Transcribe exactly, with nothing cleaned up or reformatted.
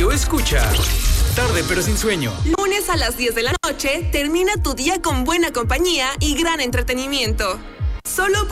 Solo escucha Tarde pero sin sueño. Lunes a las diez de la noche, termina tu día con buena compañía y gran entretenimiento. Solo por